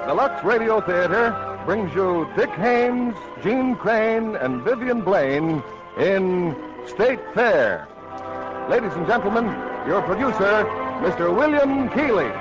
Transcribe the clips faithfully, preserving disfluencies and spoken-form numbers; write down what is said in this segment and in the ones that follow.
The Lux Radio Theater brings you Dick Haymes, Gene Crane, and Vivian Blaine in State Fair. Ladies and gentlemen, your producer, Mister William Keighley.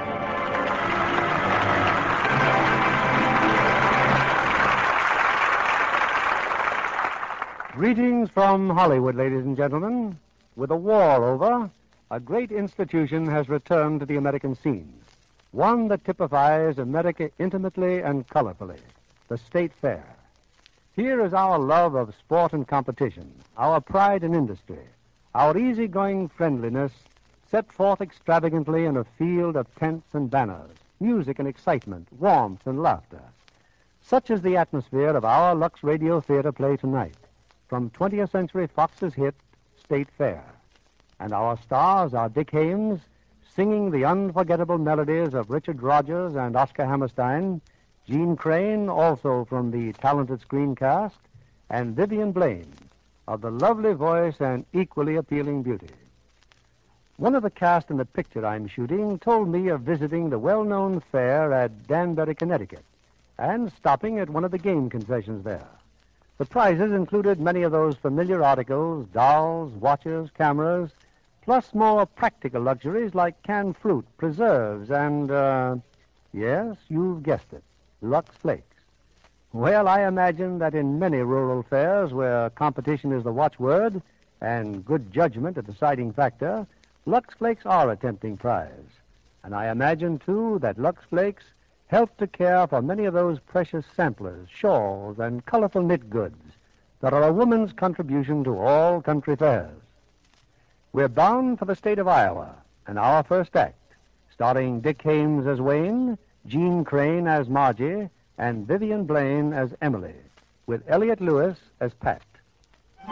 Greetings from Hollywood, ladies and gentlemen. With the war over, a great institution has returned to the American scene. One that typifies America intimately and colorfully, the State Fair. Here is our love of sport and competition, our pride in industry, our easygoing friendliness set forth extravagantly in a field of tents and banners, music and excitement, warmth and laughter. Such is the atmosphere of our Lux Radio Theater play tonight, from twentieth Century Fox's hit, State Fair. And our stars are Dick Haymes, singing the unforgettable melodies of Richard Rodgers and Oscar Hammerstein, Gene Crane, also from the talented screen cast, and Vivian Blaine, of the lovely voice and equally appealing beauty. One of the cast in the picture I'm shooting told me of visiting the well-known fair at Danbury, Connecticut, and stopping at one of the game concessions there. The prizes included many of those familiar articles, dolls, watches, cameras, plus more practical luxuries like canned fruit, preserves, and, uh, yes, you've guessed it, Lux Flakes. Well, I imagine that in many rural fairs where competition is the watchword and good judgment a deciding factor, Lux Flakes are a tempting prize. And I imagine, too, that Lux Flakes help to care for many of those precious samplers, shawls, and colorful knit goods that are a woman's contribution to all country fairs. We're bound for the state of Iowa, and our first act, starring Dick Haymes as Wayne, Gene Crane as Margie, and Vivian Blaine as Emily, with Elliot Lewis as Pat.